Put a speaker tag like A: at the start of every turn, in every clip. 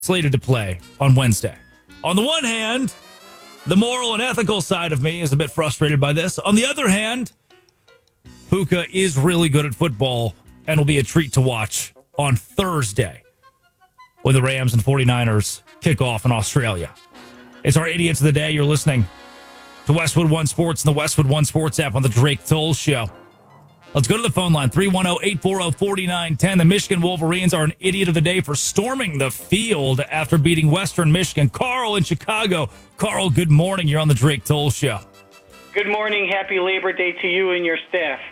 A: slated to play on Wednesday. On the one hand, the moral and ethical side of me is a bit frustrated by this. On the other hand, Puka is really good at football and will be a treat to watch on Thursday when the Rams and 49ers kick off in Australia. It's our Idiots of the Day. You're listening to Westwood One Sports and the Westwood One Sports app on the Drake Toll Show. Let's go to the phone line, 310-840-4910. The Michigan Wolverines are an idiot of the day for storming the field after beating Western Michigan. Carl in Chicago. Carl, good morning. You're on the Drake Toll Show.
B: Good morning. Happy Labor Day to you and your staff.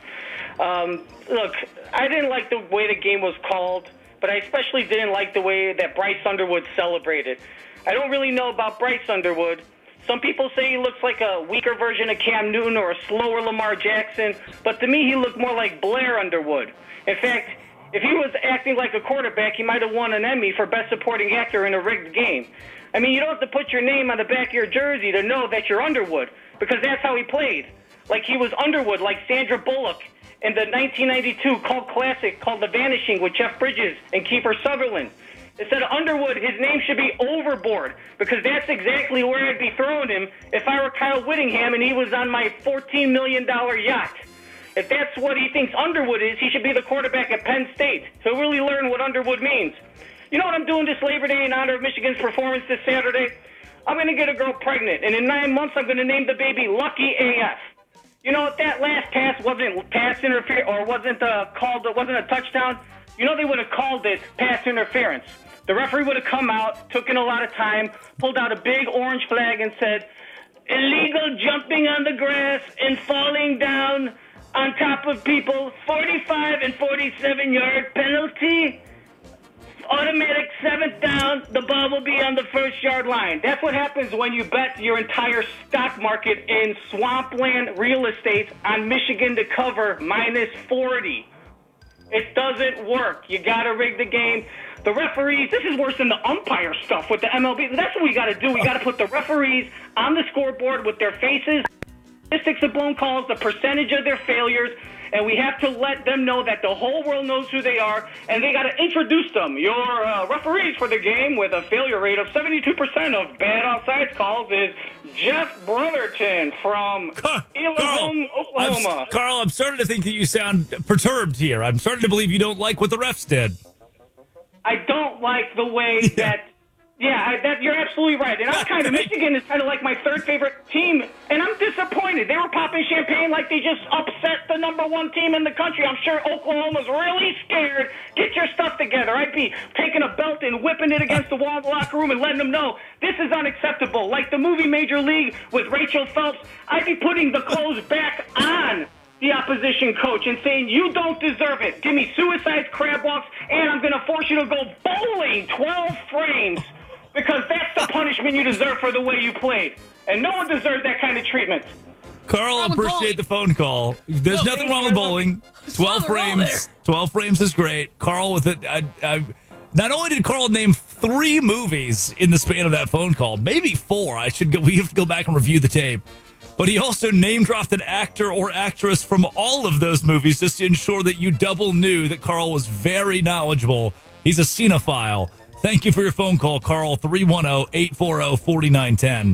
B: Look, I didn't like the way the game was called, but I especially didn't like the way that Bryce Underwood celebrated. I don't really know about Bryce Underwood. Some people say he looks like a weaker version of Cam Newton or a slower Lamar Jackson, but to me he looked more like Blair Underwood. In fact, if he was acting like a quarterback, he might have won an Emmy for Best Supporting Actor in a rigged game. I mean, you don't have to put your name on the back of your jersey to know that you're Underwood, because that's how he played. Like he was Underwood, like Sandra Bullock in the 1992 cult classic called The Vanishing with Jeff Bridges and Kiefer Sutherland. Instead of Underwood, his name should be Overboard, because that's exactly where I'd be throwing him if I were Kyle Whittingham and he was on my $14 million yacht. If that's what he thinks Underwood is, he should be the quarterback at Penn State. He'll really learn what Underwood means. You know what I'm doing this Labor Day in honor of Michigan's performance this Saturday? I'm going to get a girl pregnant, and in 9 months I'm going to name the baby Lucky AF. You know, if that last pass wasn't pass interference or wasn't called, it wasn't a touchdown, you know they would have called it pass interference. The referee would have come out, took in a lot of time, pulled out a big orange flag and said, illegal jumping on the grass and falling down on top of people, 45 and 47-yard penalty, automatic 7th down, the ball will be on the 1st-yard line. That's what happens when you bet your entire stock market in swampland real estate on Michigan to cover -40. It doesn't work. You got to rig the game. The referees, this is worse than the umpire stuff with the MLB. That's what we got to do. We got to put the referees on the scoreboard with their faces, statistics of blown calls, the percentage of their failures, and we have to let them know that the whole world knows who they are, and they got to introduce them. Your referees for the game with a failure rate of 72% of bad offsides calls is Jeff Brotherton from Elohim, Oklahoma.
A: Carl, I'm starting to think that you sound perturbed here. I'm starting to believe you don't like what the refs did.
B: I don't like the way that, you're absolutely right. And I'm kind of, Michigan is kind of like my third favorite team, and I'm disappointed. They were popping champagne like they just upset the #1 team in the country. I'm sure Oklahoma's really scared. Get your stuff together. I'd be taking a belt and whipping it against the wall of the locker room and letting them know this is unacceptable. Like the movie Major League with Rachel Phelps, I'd be putting the clothes back on the opposition coach and saying, you don't deserve it. Give me suicides, crab walks, and I'm going to force you to go bowling 12 frames because that's the punishment you deserve for the way you played. And no one deserves that kind of treatment.
A: Carl, appreciate the phone call. There's nothing wrong with bowling. 12 frames. 12 frames is great. Carl with it. Not only did Carl name 3 movies in the span of that phone call, maybe 4. We have to go back and review the tape. But he also name-dropped an actor or actress from all of those movies just to ensure that you double knew that Carl was very knowledgeable. He's a cinephile. Thank you for your phone call, Carl, 310-840-4910.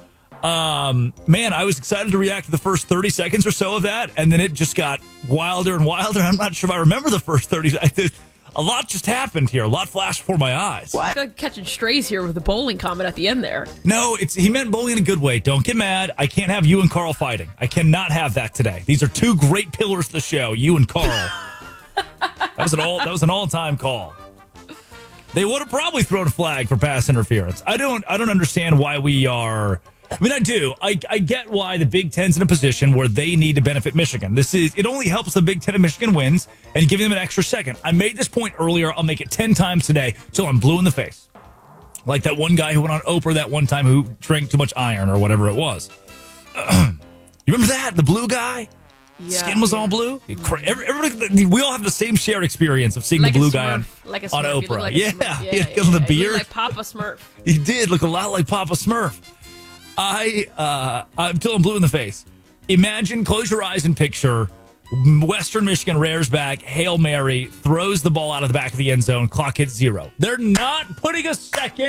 A: Man, I was excited to react to the first 30 seconds or so of that, and then it just got wilder and wilder. I'm not sure if I remember the first 30 seconds. A lot just happened here. A lot flashed before my eyes.
C: What? I'm catching strays here with the bowling comment at the end there.
A: No, he meant bowling in a good way. Don't get mad. I can't have you and Carl fighting. I cannot have that today. These are 2 great pillars of the show, you and Carl. That was an all-time call. They would have probably thrown a flag for pass interference. I don't understand why we are. I mean, I do. I get why the Big Ten's in a position where they need to benefit Michigan. It only helps the Big Ten if Michigan wins and give them an extra second. I made this point earlier. I'll make it 10 times today till I'm blue in the face. Like that one guy who went on Oprah that one time who drank too much iron or whatever it was. You remember that? The blue guy? Yeah. Skin was all blue. Everybody, we all have the same shared experience of seeing the blue guy on Oprah.
C: Like
A: yeah,
C: the
A: beard.
C: He looked like Papa Smurf.
A: He did look a lot like Papa Smurf. I'm till I'm blue in the face. Imagine, close your eyes and picture Western Michigan rears back, Hail Mary, throws the ball out of the back of the end zone, clock hits 0. They're not putting a second